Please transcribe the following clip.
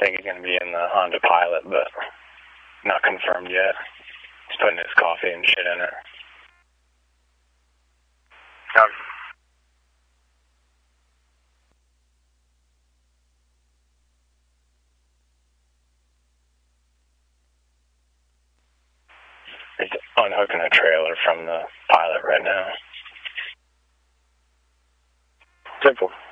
think he's going to be in the Honda Pilot, but not confirmed yet. He's putting his coffee and shit in it. He's unhooking a trailer from the Pilot right now. Simple.